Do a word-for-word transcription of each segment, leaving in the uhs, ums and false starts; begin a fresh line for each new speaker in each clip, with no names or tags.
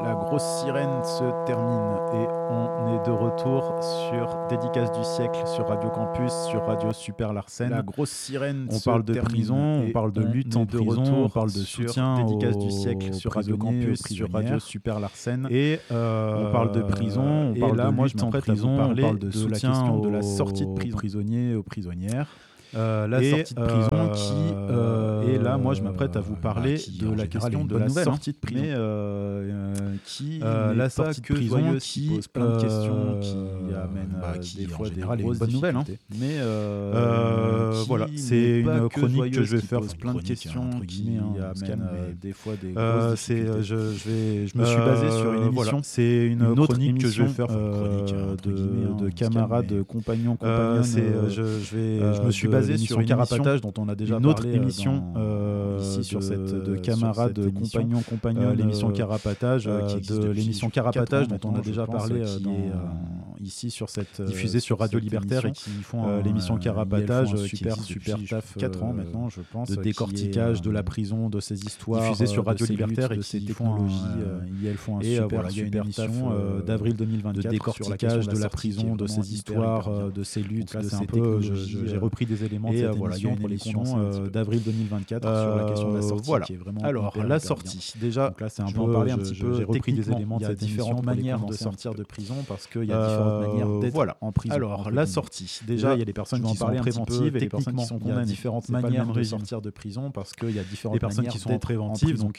La grosse sirène se termine et on est de retour sur Dédicace du siècle sur Radio Campus, sur Radio Super Larsen. La grosse sirène
on
se
parle de
termine
prison, on parle de lutte en prison, on parle de soutien
Dédicace
aux
du siècle sur Radio Campus, sur Radio Super Larsen.
Et euh,
on parle de prison, on parle
là,
de
moi,
lutte
je
en prison,
on
on parle de,
de
soutien
la question
de la
aux
sortie de prison.
prisonniers, aux prisonnières.
Euh, la
et
sortie de prison
euh,
qui euh, et là moi je m'apprête à vous parler
bah, qui,
de la question de la
nouvelle,
sortie
hein.
de prison
mais euh,
qui
euh, la sortie de prison
qui
pose
plein de questions
euh,
qui amène
bah,
euh,
qui
des fois
en
des
général
grosses
bonne nouvelle, hein.
mais euh,
euh, voilà, c'est une chronique que je vais faire,
pose plein de questions qui amène des fois des
euh,
grosses
c'est
difficultés.
je, je vais
je me suis basé sur une
euh,
émission
voilà. c'est une,
une autre
chronique que je vais
émission,
faire
euh,
de,
de, de
hein,
camarades,
mais...
compagnons,
euh,
compagnons.
Euh, je, je, vais,
euh,
je me suis basé sur une carapatage dont on a déjà
une
parlé
autre émission
dans,
euh,
ici
de,
sur cette
de camarades, compagnons, compagnons,
euh, l'émission
euh,
Carapatage,
euh,
qui
de l'émission Carapatage dont on a déjà parlé
euh,
dans,
est,
euh, ici sur cette
diffusée sur Radio Libertaire et qui font
euh, l'émission Carapatage
qui
super super
taf
quatre ans maintenant je pense
de décortiquage de la prison, de ces histoires
diffusée sur Radio Libertaire
et
de ces
qui
technologies
et elles font un
et
super
voilà il y a une émission d'avril deux mille vingt-quatre
de décortiquage de la prison, de ces histoires, de ces luttes, de ces technologies.
J'ai repris des éléments de
et
cette
voilà, il y a
émission
une
émission
euh,
d'avril deux mille vingt-quatre euh, sur la question de la sortie
voilà.
qui est vraiment
alors
hyper,
la
hyper
sortie
bien.
déjà
donc là c'est un
je
peu
vais en parler un
je,
petit
je,
peu
j'ai repris des éléments
il y
de
a
cette
différentes
émission
manières
de
de
sortir de prison parce qu'il y a
euh,
différentes manières d'être
voilà.
en prison.
Alors la sortie déjà
il y a des personnes qui sont préventives et des personnes qui sont condamnées. Il y a différentes manières de sortir de prison parce qu'il y a différentes
personnes qui sont en préventive donc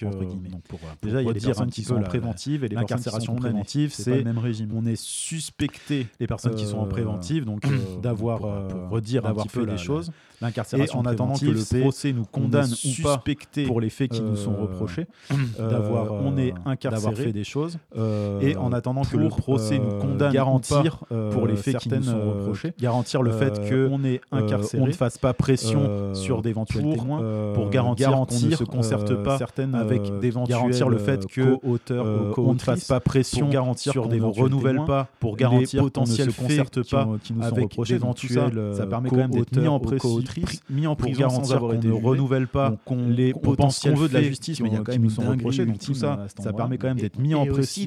déjà il y a des personnes qui sont en préventive et
l'incarcération préventive c'est
le même régime.
On est suspecté les personnes qui sont en préventive donc
d'avoir
pour redire d'avoir fait des choses.
L'incarcération
en attendant que le procès nous condamne ou pas pour les faits qui nous sont reprochés,
d'avoir
on est incarcéré,
fait des choses,
et en attendant que le procès nous condamne
garantir
pour les faits qui nous sont reprochés,
garantir le fait que
on est incarcéré,
on ne fasse pas pression sur d'éventuels témoins
pour garantir qu'on ne se concerte pas
avec d'éventuels
garantir le fait que
co-auteurs
on ne fasse pas pression
garantir
sur
qu'on
des
ne renouvelle pas
pour garantir
potentiels
faits
qui nous sont reprochés.
d'éventuels
ça permet quand même d'être mis en prison
mis en prison
sans avoir été
ne renouvelle pas
les
potentiels
qu'on veut de la justice, mais il y a quand même
nous sont reprochés, donc tout ça,
ça permet quand même d'être mis en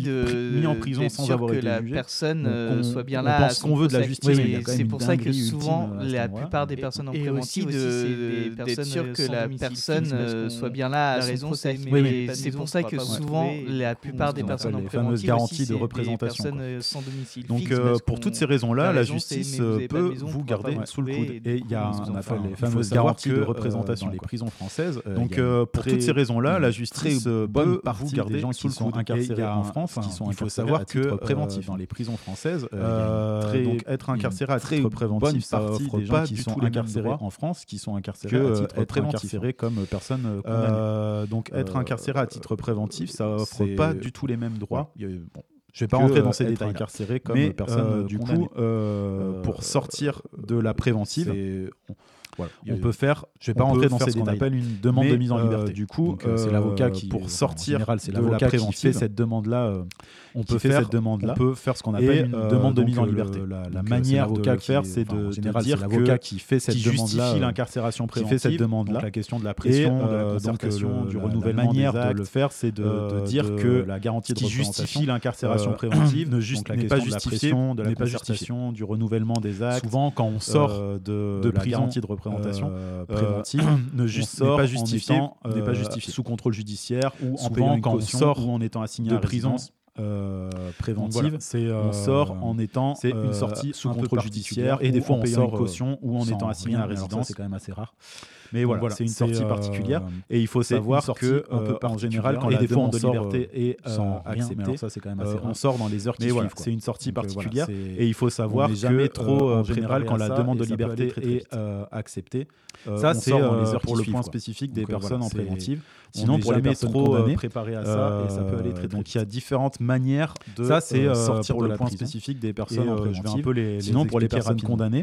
mis en prison sans avoir été
jugé. Que la personne soit bien là.
On pense qu'on veut de la justice, mais il y a quand même
c'est
une
pour ça que
dinguerie
souvent
ultime
la plupart des personnes en préventive
aussi
d'être sûr que la personne soit bien là à son procès. Mais c'est pour ça que souvent la plupart des personnes en préventive
garanties de
des
représentation
personnes sans domicile.
Donc pour toutes ces raisons-là, la justice peut vous garder sous le coude.
Et il y a
on appelle
les fameuses garanties de représentation
dans les prisons françaises.
Donc
pour toutes ces raisons-là, la justice peut vous garder
des gens
sous
qui
le
sont
coude.
incarcérés en France, qui sont
il faut savoir que
préventif dans les prisons françaises,
donc être incarcéré à titre préventif, ça offre
des gens qui sont incarcérés en France, qui sont incarcérés à titre
être incarcéré comme personne condamnée. Donc être incarcéré à titre préventif, ça offre pas du tout les mêmes droits.
Je ne vais pas rentrer dans ces détails.
Incarcéré comme
mais
personne
euh, du
condamnée.
coup, euh,
pour sortir de la préventive,
voilà.
on peut faire.
Je ne vais pas rentrer dans
ces
détails.
détails.
On appelle une demande
mais,
de mise en liberté.
Euh, du coup,
Donc, euh, c'est l'avocat qui,
pour sortir,
en général, c'est
de
l'avocat
la
qui fait cette demande-là. Euh,
on peut faire
cette demande-là.
On peut faire ce qu'on appelle
et,
une
euh,
demande de
donc,
mise en
le,
liberté.
La, la
donc,
manière
de
le
faire,
c'est
de,
de,
en
général,
de dire
c'est l'avocat qui fait cette
qui
demande-là,
justifie l'incarcération préventive,
qui fait cette demande-là,
la question de la pression,
et,
de la
concertation,
du
la
renouvellement
manière
des actes,
de le faire, c'est de dire que
la garantie de
qui justifie
l'incarcération préventive
n'est pas justifiée,
de la concertation, du renouvellement des actes.
Souvent, quand on sort
de
la garantie
de représentation
préventive,
ne n'est pas justifié,
n'est pas justifié
sous contrôle judiciaire ou en
Souvent,
payant une
quand on
caution
sort
ou en étant assigné
de
à
prison
résidence.
Euh, préventive,
voilà, c'est, euh,
on sort en étant
c'est une sortie
euh,
sous
un
contrôle judiciaire et des fois on sort une caution ou en étant assigné à résidence.
C'est quand même assez rare.
Mais voilà,
voilà
c'est une sortie
euh,
particulière et il faut savoir que
euh,
en général quand la demande de liberté est
sans
acceptée,
ça c'est quand même assez rare.
On sort dans les heures qui suivent. C'est une sortie particulière et il faut savoir que
jamais trop
en général quand la demande de liberté est acceptée, ça c'est pour le point spécifique des personnes en préventive. Sinon pour les personnes condamnées,
préparé à ça et ça peut aller très très
donc il y a différentes manières de
ça c'est
sortir
pour
de
le
la
point
prison.
spécifique des personnes en préventive.
Sinon pour les personnes condamnées,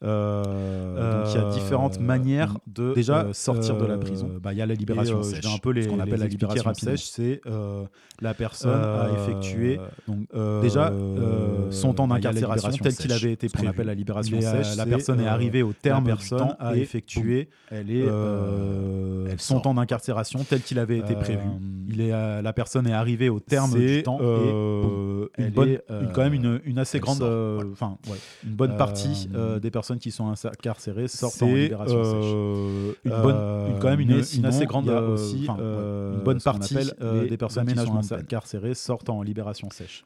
Euh, donc il y a différentes manières de déjà euh, sortir de la prison.
Il bah, y a la libération
et,
sèche.
Je vais un peu les,
ce qu'on appelle la libération
sèche, c'est euh, la personne
euh,
a effectué
donc
euh,
déjà
euh, son temps d'incarcération tel qu'il avait été prévu.
On appelle la libération sèche.
La personne est arrivée au terme du temps à effectuer
elle est
euh, elle son temps d'incarcération tel qu'il avait été prévu. Il est la personne est arrivée au terme du temps et une bonne quand même une une assez grande enfin une bonne partie des personnes qui sont incarcérées sortent en libération sèche. Une bonne une quand même une une assez grande aussi une bonne partie des personnes qui sont incarcérées sortent en libération sèche.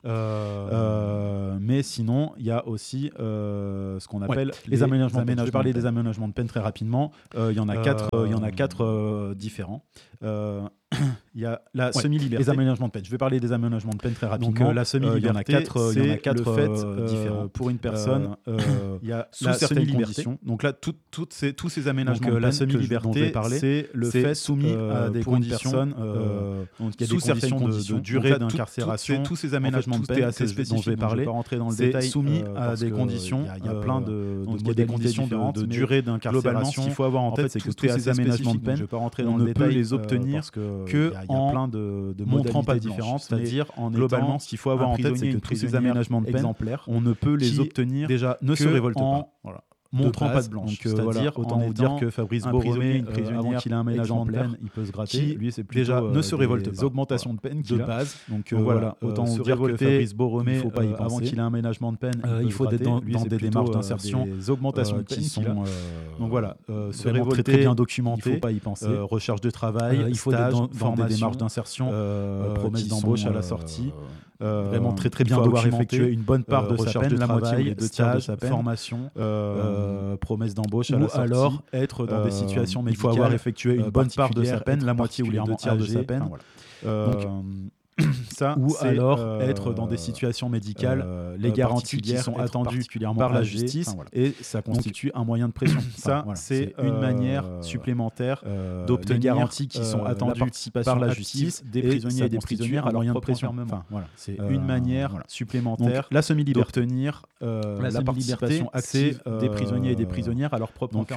Mais sinon, il y a aussi ce qu'on appelle les aménagements. Je vais parler des aménagements de peine très rapidement. Il y en a quatre il y en a quatre différents. Il y a la ouais, semi-liberté. Les aménagements de peine. Je vais parler des aménagements de peine très rapidement.
Donc, euh, la semi-liberté,
il y en a quatre, il y en a quatre
fait
euh, différents.
Pour une personne,
euh, il y a
sous certaines conditions.
Donc là, tout, tout ces, tous ces aménagements
donc,
de
la
peine
semi-liberté,
c'est le fait soumis à des conditions.
Euh,
donc il y a des certaines conditions de durée d'incarcération. Tous ces aménagements de peine assez spécifiques dont je vais parler. Je vais pas rentrer dans le détail. Soumis à des conditions.
Il y a plein de
conditions de durée d'incarcération.
Globalement, ce qu'il faut avoir en tête, c'est que tous ces aménagements de peine,
je vais pas rentrer dans le détail,
on ne peut les obtenir
que en plein de
de montrant pas différentes,
c'est-à-dire en
globalement ce qu'il faut avoir en tête, c'est que tous ces aménagements de peine
exemplaires,
on ne peut les obtenir
déjà ne se révolte pas. Voilà.
Montrant pas de blanche,
donc, euh, c'est-à-dire
voilà, autant vous dire que Fabrice Boromé,
euh, avant qu'il ait un aménagement de peine, il peut se gratter.
Qui, lui, c'est plutôt
déjà
euh,
ne se révolte
pas.
Augmentations de peine
de base.
Donc euh, voilà, autant vous dire que Fabrice Boromé, il faut pas y penser. Avant qu'il ait un aménagement de peine,
il faut être dans des démarches d'insertion,
des augmentations de peine
qui sont
donc voilà, se révolter,
très bien documenté.
Il faut pas y penser. Recherche de travail, il faut être dans des démarches d'insertion, promesse d'embauche à la sortie.
Euh,
vraiment très très bien
avoir
effectué une bonne part
euh,
de sa peine,
la moitié
de stage, formation, euh, promesse d'embauche à la sortie,
alors être dans des situations médicales,
il faut avoir effectué une bonne part de sa peine, la moitié ou les deux tiers de sa peine.
Enfin, voilà.
Donc, ça,
ou alors
euh,
être dans des situations médicales,
euh, les garanties qui sont attendues
par la justice,
enfin, voilà. Et ça constitue donc, un moyen de pression. Ça,
voilà,
c'est
une
euh,
manière supplémentaire
euh,
d'obtenir
les garanties qui sont
euh,
attendues
par la justice
des prisonniers et, et des prisonnières à moyen de pression.
Enfin, voilà,
c'est
euh,
une manière
voilà.
supplémentaire
donc, la semi-liberté
d'obtenir euh,
la,
la participation active
euh,
des prisonniers et des prisonnières à leur propre
donc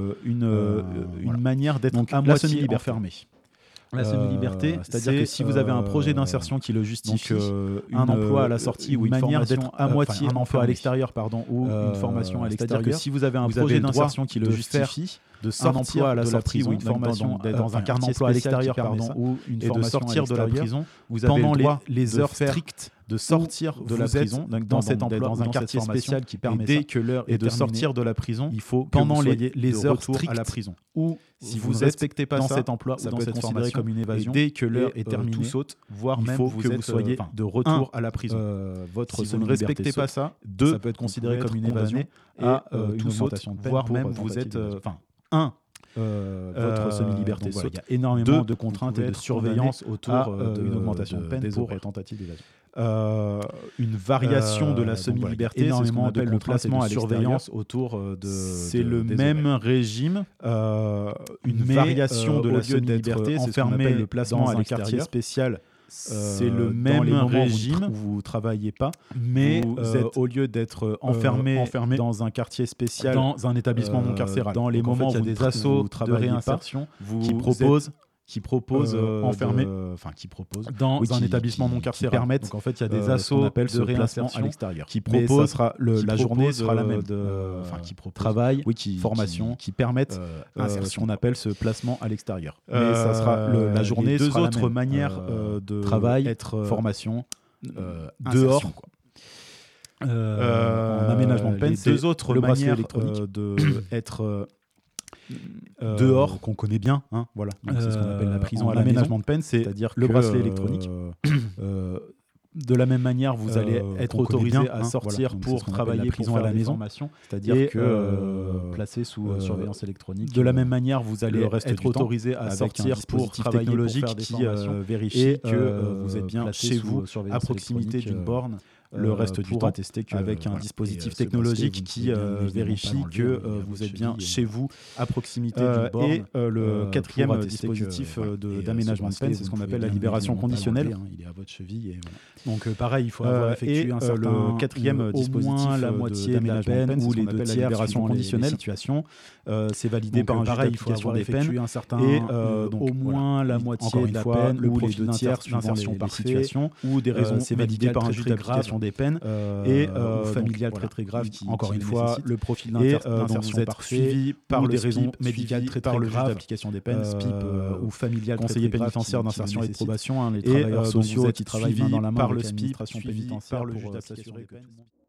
une manière d'être à moitié enfermé.
La semi-liberté,
euh, c'est-à-dire que si vous avez un projet d'insertion qui le justifie,
donc, euh,
un emploi à la sortie ou une manière d'être à moitié
un
emploi à l'extérieur, pardon, ou
euh,
une formation à l'extérieur,
c'est-à-dire que si vous avez un
vous
projet
d'insertion qui le justifie,
de sortir
à la
de la
prison
ou une formation
dans, dans un quartier emploi à l'extérieur, pardon, ou une et de sortir de la prison, vous avez le droit les heures strictes de sortir de la prison dans cet emploi, dans un quartier spécial qui permet dès que l'heure est de sortir de la prison, il faut pendant les heures strictes à la prison. Ou si vous ne respectez pas dans cet emploi ou dans cette formation comme une évasion, dès que l'heure est terminée, tout saute, voire même que vous soyez de retour à la prison. Votre si vous ne respectez pas ça, deux, ça peut être considéré comme une évasion à une augmentation de peine, voire même vous êtes enfin un Euh, votre euh, semi-liberté saute.
Il y a énormément de, de contraintes et de surveillance
autour euh, d'une augmentation de peine
des
pour
tentatives d'évasion.
Euh, une variation euh, de la semi-liberté,
bon, voilà, énormément
c'est ce
de
le placement
de
à surveillance autour de.
C'est
de,
le
des
même
horaires.
régime.
Euh, une mais, variation de la semi-liberté, c'est enfermé le placement à un quartier spécial. C'est euh, le même régime
où vous ne travaillez pas,
mais
vous
euh,
êtes
au lieu d'être enfermé,
euh, enfermé
dans un quartier spécial,
dans un établissement non carcéral.
Dans les
Donc,
moments
en fait,
où il y a des assauts de réinsertion qui proposent qui propose
euh, enfermé,
enfin qui propose
dans
oui,
un
qui,
établissement
qui,
non carcéral.
Permettent,
donc en fait, il y a des
euh,
assauts
de réinsertion à l'extérieur
qui proposent.
Sera le,
qui
la
propose,
journée sera la même.
De,
euh,
enfin, qui propose
travail,
oui, qui,
formation,
qui,
qui permettent
euh,
ce qu'on appelle ce placement à l'extérieur.
Euh,
Mais ça sera le, la journée
deux
sera
autres
la même.
manières euh, de
travail,
être
formation,
euh,
dehors.
Quoi.
Euh, en aménagement de peine,
c'est deux autres manières électroniques
de être
Euh,
dehors
qu'on connaît bien, hein,
voilà.
Donc, c'est ce qu'on appelle la prison à
l'aménagement de peine, c'est-à-dire
le
que,
bracelet électronique.
Euh, euh, de la même manière, vous allez
euh,
être autorisé
bien,
à
hein,
sortir
voilà.
pour travailler,
prison
pour
à la maison,
c'est-à-dire que
euh,
placé sous euh, surveillance électronique.
De la même manière, vous allez
être autorisé à sortir pour travailler
technologique
pour
qui
euh,
vérifie
et
que euh,
vous êtes bien chez vous à proximité d'une borne le reste du temps avec un dispositif technologique qui vérifie que vous êtes bien chez vous, à proximité d'une borne. Et le quatrième dispositif d'aménagement de peine, c'est ce qu'on appelle la libération conditionnelle.
Il est à votre cheville.
Donc pareil, il faut avoir effectué un certain le quatrième dispositif la moitié de la peine ou les deux tiers la libération conditionnelle. Situation, c'est validé par un pareil, il faut avoir effectué un certain et au moins la moitié de la peine ou les deux tiers d'insertion par situation ou des raisons c'est validé par un juge d'application des peines et familiales très très graves qui encore une fois le profil d'insertion parfait suivi par des raisons médicales très très graves d'application des peines S P I P ou familial conseiller pénitentiaire d'insertion et de probation les travailleurs sociaux qui travaillent main dans la main par le S P I P suivi par le juge d'application des peines.